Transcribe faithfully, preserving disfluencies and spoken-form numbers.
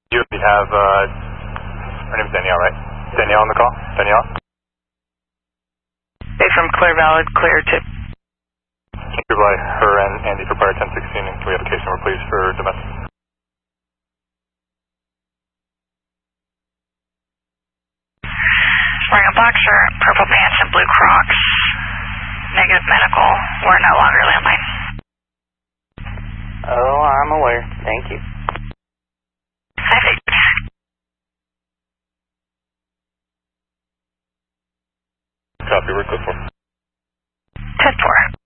You have, uh, her name's Danielle, right? Danielle on the call? Danielle? Hey, from Clear Valid, clear to... Can you provide her and Andy for prior ten sixteen, and can we have a case number, please, for domestic? Wearing a black shirt, purple pants, and blue Crocs. Negative medical. We're no longer landline. Oh, I'm aware. Thank you. five eight. Copy, we're code four. ten four.